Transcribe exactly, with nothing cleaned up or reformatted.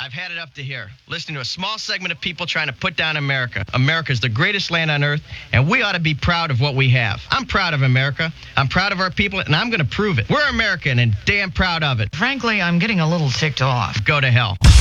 I've had it up to here, listening to a small segment of people trying to put down America. America's the greatest land on earth, and we ought to be proud of what we have. I'm proud of America. I'm proud of our people, and I'm going to prove it. We're American and damn proud of it. Frankly, I'm getting a little ticked off. Go to hell.